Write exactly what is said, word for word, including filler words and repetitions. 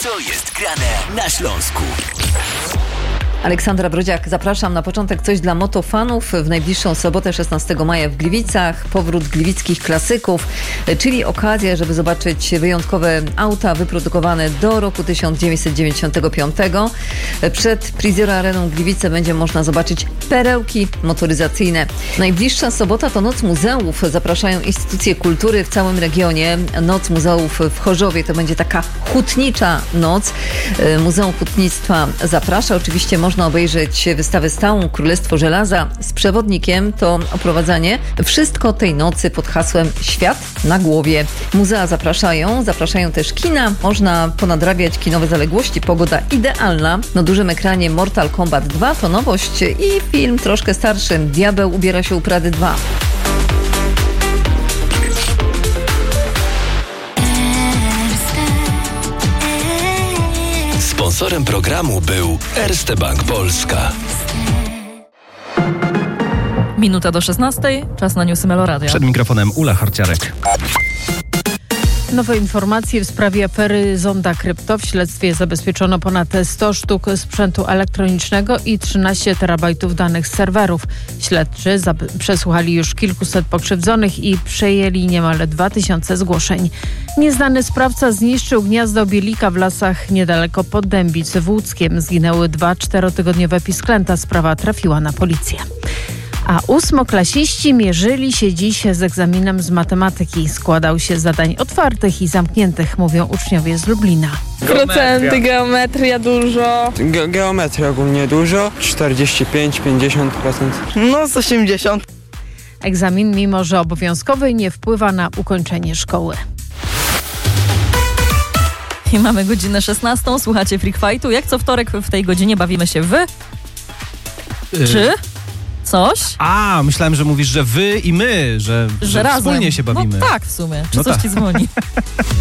Co jest grane na Śląsku? Aleksandra Brodziak, zapraszam na początek coś dla motofanów. W najbliższą sobotę szesnastego maja w Gliwicach powrót gliwickich klasyków, czyli okazja, żeby zobaczyć wyjątkowe auta wyprodukowane do roku tysiąc dziewięćset dziewięćdziesiątego piątego. Przed Priziero Areną Gliwice będzie można zobaczyć perełki motoryzacyjne. Najbliższa sobota to Noc Muzeów. Zapraszają instytucje kultury w całym regionie. Noc Muzeów w Chorzowie to będzie taka hutnicza noc. Muzeum Hutnictwa zaprasza. Oczywiście można obejrzeć wystawę stałą Królestwo Żelaza z przewodnikiem. To oprowadzanie. Wszystko tej nocy pod hasłem Świat na głowie. Muzea zapraszają. Zapraszają też kina. Można ponadrabiać kinowe zaległości. Pogoda idealna. Na dużym ekranie Mortal Kombat dwa to nowość i film troszkę starszy. Diabeł ubiera się u Prady dwa. Sponsorem programu był Erste Bank Polska. Minuta do szesnastej, czas na newsy Meloradia. Przed mikrofonem Ula Harciarek. Nowe informacje w sprawie afery Zonda Krypto. W śledztwie zabezpieczono ponad sto sztuk sprzętu elektronicznego i trzynaście terabajtów danych z serwerów. Śledczy przesłuchali już kilkuset pokrzywdzonych i przejęli niemal dwa tysiące zgłoszeń. Nieznany sprawca zniszczył gniazdo bielika w lasach niedaleko Poddębic w Łódzkiem. Zginęły dwa czterotygodniowe pisklęta. Sprawa trafiła na policję. A ósmoklasiści mierzyli się dziś z egzaminem z matematyki. Składał się z zadań otwartych i zamkniętych, mówią uczniowie z Lublina. Procenty, geometria dużo. Ge- geometria ogólnie dużo, czterdzieści pięć do pięćdziesięciu procent. No z osiemdziesiąt. Egzamin, mimo że obowiązkowy, nie wpływa na ukończenie szkoły. I mamy godzinę szesnastą, słuchacie Freak Fightu. Jak co wtorek w tej godzinie bawimy się w... Czy... Coś? A, myślałem, że mówisz, że wy i my, że, że, Że razem. wspólnie się bawimy. No tak w sumie. Czy No coś tak. ci dzwoni?